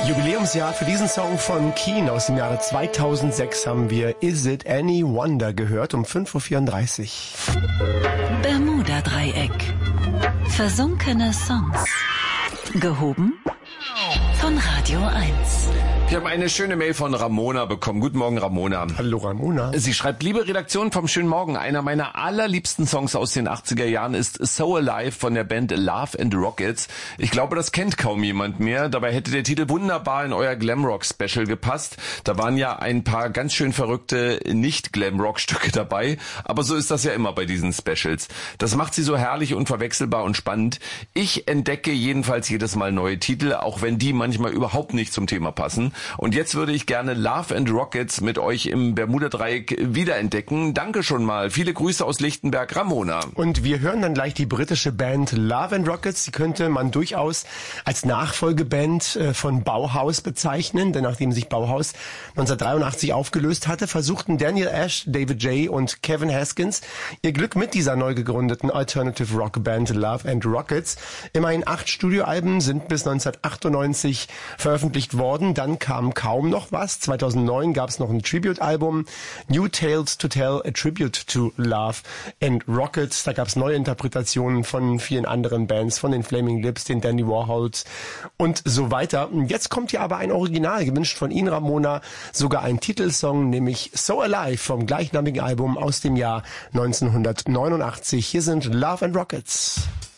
Jubiläumsjahr für diesen Song von Keane aus dem Jahre 2006 haben wir Is It Any Wonder gehört um 5.34 Uhr. Bermuda-Dreieck. Versunkene Songs. Gehoben von Radio 1. Ich habe eine schöne Mail von Ramona bekommen. Guten Morgen, Ramona. Hallo, Ramona. Sie schreibt, liebe Redaktion vom Schönen Morgen, einer meiner allerliebsten Songs aus den 80er Jahren ist So Alive von der Band Love and Rockets. Ich glaube, das kennt kaum jemand mehr. Dabei hätte der Titel wunderbar in euer Glamrock-Special gepasst. Da waren ja ein paar ganz schön verrückte Nicht-Glamrock-Stücke dabei. Aber so ist das ja immer bei diesen Specials. Das macht sie so herrlich, unverwechselbar und spannend. Ich entdecke jedenfalls jedes Mal neue Titel, auch wenn die manchmal überhaupt nicht zum Thema passen. Und jetzt würde ich gerne Love and Rockets mit euch im Bermuda-Dreieck wiederentdecken. Danke schon mal. Viele Grüße aus Lichtenberg, Ramona. Und wir hören dann gleich die britische Band Love and Rockets. Die könnte man durchaus als Nachfolgeband von Bauhaus bezeichnen. Denn nachdem sich Bauhaus 1983 aufgelöst hatte, versuchten Daniel Ash, David J. und Kevin Haskins ihr Glück mit dieser neu gegründeten Alternative Rock Band Love and Rockets. Immerhin 8 Studioalben sind bis 1998 veröffentlicht worden. Dann kam kaum noch was. 2009 gab es noch ein Tribute-Album, New Tales to Tell, a Tribute to Love and Rockets. Da gab es neue Interpretationen von vielen anderen Bands, von den Flaming Lips, den Dandy Warhols und so weiter. Jetzt kommt hier aber ein Original, gewünscht von Ihnen, Ramona, sogar ein Titelsong, nämlich So Alive vom gleichnamigen Album aus dem Jahr 1989. Hier sind Love and Rockets.